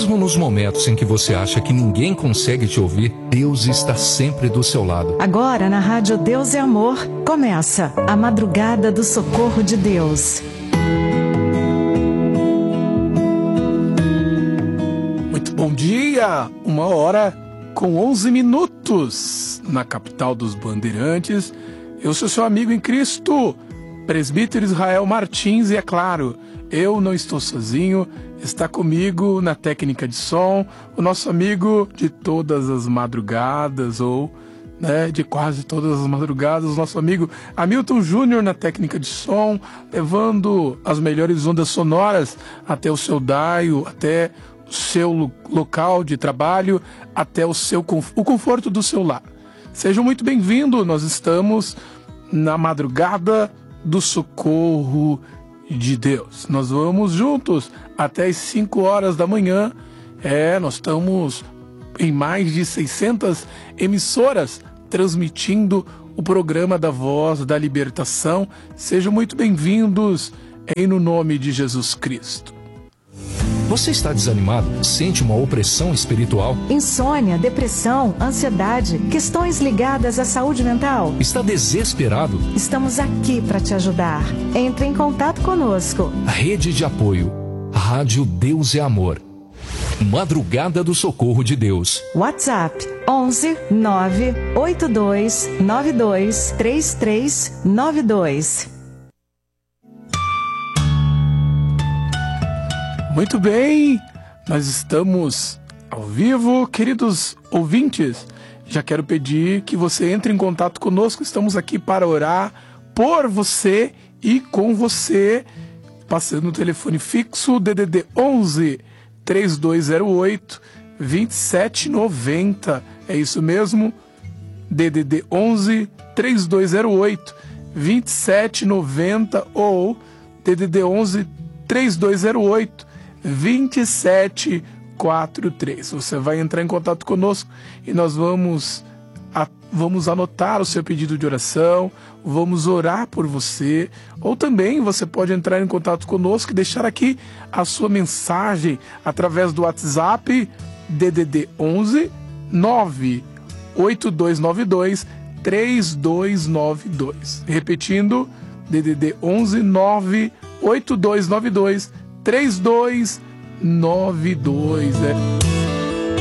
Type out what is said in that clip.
Mesmo nos momentos em que você acha que ninguém consegue te ouvir, Deus está sempre do seu lado. Agora na Rádio Deus é Amor, começa a Madrugada do Socorro de Deus. Muito bom dia, 1h11 na capital dos Bandeirantes. Eu sou seu amigo em Cristo, presbítero Israel Martins, e é claro, eu não estou sozinho, está comigo na técnica de som, o nosso amigo de todas as madrugadas, de quase todas as madrugadas, nosso amigo Hamilton Júnior na técnica de som, levando as melhores ondas sonoras até o seu daio, até o seu local de trabalho, até o conforto do seu lar. Sejam muito bem-vindos, nós estamos na Madrugada do Socorro de Deus. Nós vamos juntos até as 5 horas da manhã. Nós estamos em mais de 600 emissoras transmitindo o programa da Voz da Libertação. Sejam muito bem-vindos no nome de Jesus Cristo. Você está desanimado? Sente uma opressão espiritual? Insônia, depressão, ansiedade, questões ligadas à saúde mental? Está desesperado? Estamos aqui para te ajudar. Entre em contato conosco. Rede de apoio. Rádio Deus é Amor. Madrugada do Socorro de Deus. WhatsApp 11 982 92 3392. Muito bem, nós estamos ao vivo, queridos ouvintes. Já quero pedir que você entre em contato conosco. Estamos aqui para orar por você e com você, passando o telefone fixo DDD 11 3208 2790. É isso mesmo, DDD 11 3208 2790 ou DDD 11 3208 2743. Você vai entrar em contato conosco e nós vamos anotar o seu pedido de oração, vamos orar por você, ou também você pode entrar em contato conosco e deixar aqui a sua mensagem através do WhatsApp DDD 11 98292 3292. Repetindo, DDD 11 98292 3292.